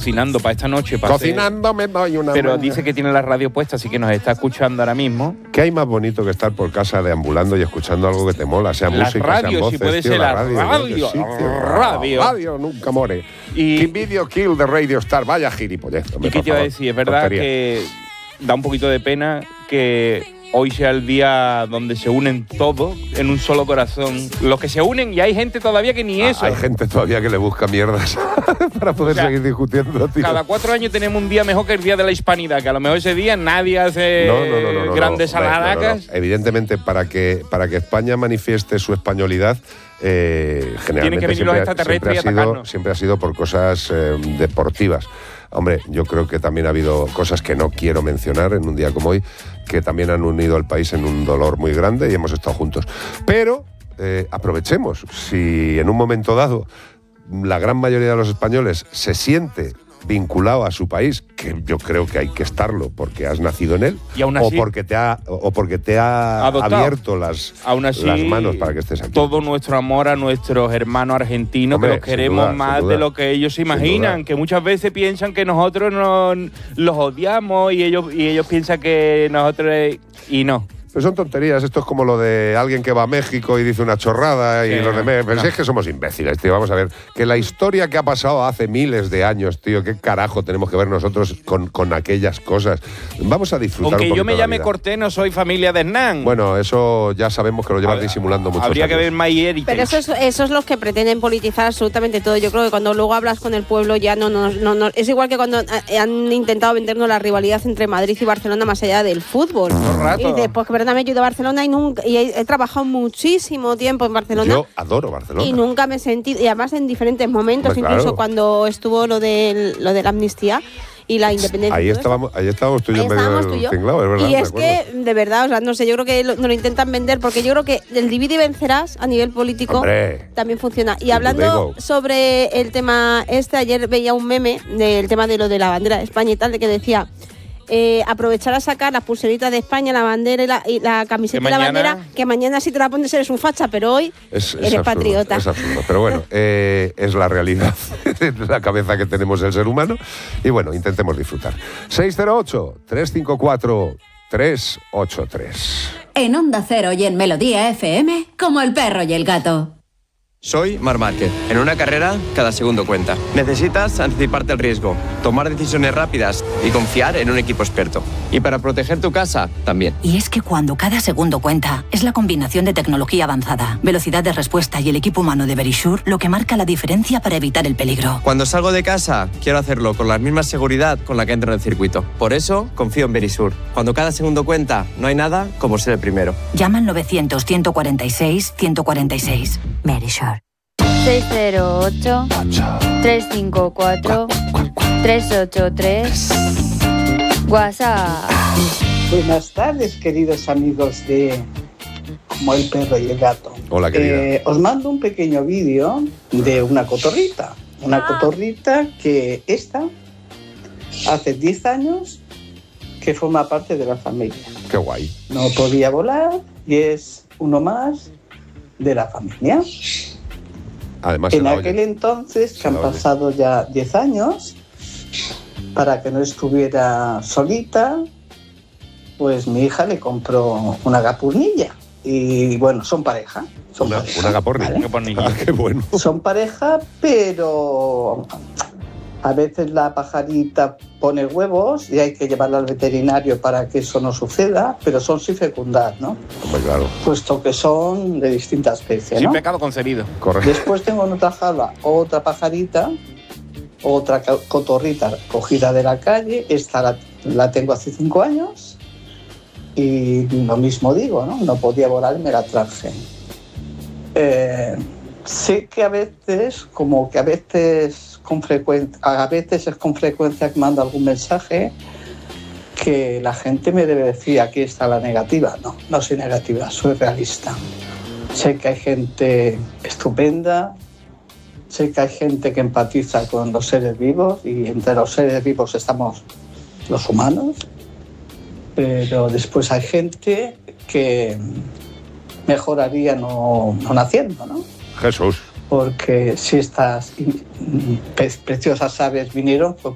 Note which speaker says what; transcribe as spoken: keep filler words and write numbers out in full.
Speaker 1: cocinando para esta noche. Para
Speaker 2: Cocinando
Speaker 1: hacer...
Speaker 2: me doy una
Speaker 1: Pero
Speaker 2: mano.
Speaker 1: dice que tiene la radio puesta, así que nos está escuchando ahora mismo.
Speaker 2: ¿Qué hay más bonito que estar por casa deambulando y escuchando algo que te mola? Sea
Speaker 1: la
Speaker 2: música,
Speaker 1: radio,
Speaker 2: sean voces,
Speaker 1: si puede
Speaker 2: tío,
Speaker 1: ser
Speaker 2: la
Speaker 1: la
Speaker 2: radio.
Speaker 1: radio,
Speaker 2: ¿no? Sí, tío,
Speaker 1: radio.
Speaker 2: Radio nunca more.
Speaker 1: Y
Speaker 2: Keep Video Kill the Radio Star. Vaya gilipollez.
Speaker 1: ¿Y qué te iba a decir? Es verdad
Speaker 2: Tontería.
Speaker 1: que da un poquito de pena que hoy sea el día donde se unen todos en un solo corazón. Los que se unen, y hay gente todavía que ni
Speaker 2: Ah,
Speaker 1: eso.
Speaker 2: Hay gente todavía que le busca mierdas para poder
Speaker 1: O sea,
Speaker 2: seguir discutiendo, tío.
Speaker 1: Cada cuatro años tenemos un día mejor que el Día de la Hispanidad, que a lo mejor ese día nadie hace
Speaker 2: No, no, no, no, no,
Speaker 1: grandes
Speaker 2: no, no,
Speaker 1: alaracas.
Speaker 2: no, no. Evidentemente, para que, para que España manifieste su españolidad, eh, generalmente
Speaker 1: venir los
Speaker 2: siempre,
Speaker 1: extraterrestres
Speaker 2: siempre, ha
Speaker 1: y
Speaker 2: sido,
Speaker 1: atacarnos.
Speaker 2: siempre ha sido por cosas eh, deportivas. Hombre, yo creo que también ha habido cosas que no quiero mencionar en un día como hoy, que también han unido al país en un dolor muy grande y hemos estado juntos. Pero eh, aprovechemos, si en un momento dado la gran mayoría de los españoles se siente vinculado a su país, que yo creo que hay que estarlo porque has nacido en él,
Speaker 1: Y aún así,
Speaker 2: o porque te ha, o porque te ha
Speaker 1: adoptado.
Speaker 2: abierto las,
Speaker 1: Aún así,
Speaker 2: las manos para que estés aquí.
Speaker 1: todo nuestro amor a nuestros hermanos argentinos,
Speaker 2: Hombre,
Speaker 1: que los
Speaker 2: sin
Speaker 1: queremos
Speaker 2: duda,
Speaker 1: más
Speaker 2: sin duda.
Speaker 1: de lo que ellos se
Speaker 2: Sin
Speaker 1: imaginan,
Speaker 2: duda.
Speaker 1: que muchas veces piensan que nosotros no, los odiamos y ellos, y ellos piensan que nosotros... Y no.
Speaker 2: Pero son tonterías, esto es como lo de alguien que va a México y dice una chorrada y
Speaker 1: Sí,
Speaker 2: los demás. Pero
Speaker 1: no.
Speaker 2: si es que somos imbéciles, tío. Vamos a ver, que la historia que ha pasado hace miles de años, tío, ¿qué carajo tenemos que ver nosotros con, con aquellas cosas? Vamos a disfrutar
Speaker 1: Aunque
Speaker 2: un
Speaker 1: yo
Speaker 2: poquito
Speaker 1: me
Speaker 2: de la
Speaker 1: llame
Speaker 2: vida.
Speaker 1: Cortés, no soy familia de Hernán.
Speaker 2: Bueno, eso ya sabemos que lo llevas
Speaker 1: Hab-
Speaker 2: disimulando mucho.
Speaker 1: Habría que ver My Heritage.
Speaker 3: Pero eso es, eso es los que pretenden politizar absolutamente todo. Yo creo que cuando luego hablas con el pueblo ya no nos... No, no, es igual que cuando eh, han intentado vendernos la rivalidad entre Madrid y Barcelona más allá del fútbol.
Speaker 1: Todo el rato.
Speaker 3: Y dices, pues que verdad me he ido a Barcelona y, nunca, y he, he trabajado muchísimo tiempo en Barcelona.
Speaker 2: Yo adoro Barcelona.
Speaker 3: Y nunca me he sentido, y además en diferentes momentos,
Speaker 2: Hombre,
Speaker 3: incluso
Speaker 2: claro.
Speaker 3: cuando estuvo lo de, lo de la amnistía y la independencia.
Speaker 2: Ahí
Speaker 3: y todo eso.
Speaker 2: estábamos, ahí estábamos tú y yo
Speaker 3: Ahí
Speaker 2: en medio
Speaker 3: estábamos
Speaker 2: del
Speaker 3: tú y yo.
Speaker 2: tinglao, es verdad.
Speaker 3: Y
Speaker 2: me
Speaker 3: es
Speaker 2: acuerdo.
Speaker 3: que, de verdad, o sea, no sé, yo creo que lo, nos lo intentan vender porque yo creo que el divide y vencerás a nivel político
Speaker 2: Hombre.
Speaker 3: también funciona. Y
Speaker 2: Sin
Speaker 3: hablando
Speaker 2: duda.
Speaker 3: sobre el tema este, ayer veía un meme del tema de lo de la bandera de España y tal, de que decía... Eh, aprovechar a sacar las pulseritas de España, la bandera y la, y la camiseta
Speaker 1: Que
Speaker 3: y la
Speaker 1: mañana-
Speaker 3: bandera, que mañana si te la pones eres un facha, pero hoy
Speaker 2: Es, es
Speaker 3: eres
Speaker 2: absurdo,
Speaker 3: patriota.
Speaker 2: Es absurdo. Pero bueno, eh, es la realidad de la cabeza que tenemos el ser humano. Y bueno, intentemos disfrutar. seis cero ocho, tres cinco cuatro, tres ocho tres.
Speaker 4: En Onda Cero y en Melodía F M, como el perro y el gato.
Speaker 5: Soy Marc Márquez. En una carrera, cada segundo cuenta. Necesitas anticiparte al riesgo, tomar decisiones rápidas y confiar en un equipo experto. Y para proteger tu casa, también.
Speaker 4: Y es que cuando cada segundo cuenta, es la combinación de tecnología avanzada, velocidad de respuesta y el equipo humano de Verisure lo que marca la diferencia para evitar el peligro.
Speaker 5: Cuando salgo de casa, quiero hacerlo con la misma seguridad con la que entro en el circuito. Por eso, confío en Verisure. Cuando cada segundo cuenta, no hay nada como ser el primero.
Speaker 4: Llama al novecientos, ciento cuarenta y seis, ciento cuarenta y seis. Verisure.
Speaker 6: seis cero ocho, tres cinco cuatro, tres ocho tres. WhatsApp.
Speaker 7: Buenas tardes, queridos amigos de Como el perro y el gato.
Speaker 2: Hola, querida.
Speaker 7: Eh, os mando un pequeño vídeo de una cotorrita. Una cotorrita que esta hace diez años que forma parte de la familia.
Speaker 2: Qué guay.
Speaker 7: No podía volar y es uno más de la familia.
Speaker 2: Además, se
Speaker 7: En
Speaker 2: la
Speaker 7: aquel
Speaker 2: oye.
Speaker 7: entonces, que
Speaker 2: Se
Speaker 7: han
Speaker 2: la oye.
Speaker 7: pasado ya diez años, para que no estuviera solita, pues mi hija le compró una gapurnilla. Y bueno, son pareja. Son
Speaker 2: Una,
Speaker 7: pareja,
Speaker 2: una gaporni.
Speaker 7: ¿vale?
Speaker 1: Una gapornilla.
Speaker 2: Ah, qué bueno.
Speaker 7: Son pareja, pero a veces la pajarita pone huevos y hay que llevarla al veterinario para que eso no suceda, pero son sin fecundar, ¿no?
Speaker 2: Hombre, claro.
Speaker 7: Puesto que son de distintas especies,
Speaker 1: Sin
Speaker 7: ¿no?
Speaker 1: pecado concebido.
Speaker 2: Correcto.
Speaker 7: Después tengo en otra jaula otra pajarita, otra ca- cotorrita cogida de la calle. Esta la, la tengo hace cinco años y lo mismo digo, ¿no? No podía volar y me la traje. Eh, sé que a veces, como que a veces, con frecuencia, a veces es con frecuencia que mando algún mensaje que la gente me debe decir aquí está la negativa. No, no soy negativa, soy realista. Sé que hay gente estupenda, sé que hay gente que empatiza con los seres vivos y entre los seres vivos estamos los humanos, pero después hay gente que mejoraría no, no naciendo, ¿no?
Speaker 2: Jesús.
Speaker 7: Porque si estas pre- preciosas aves vinieron fue